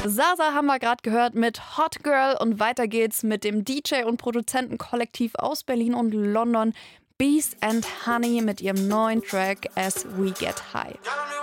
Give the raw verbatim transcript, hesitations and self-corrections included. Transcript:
Sasa haben wir gerade gehört mit Hot Girl und weiter geht's mit dem D J und Produzentenkollektiv aus Berlin und London, Bees and Honey mit ihrem neuen Track As We Get High.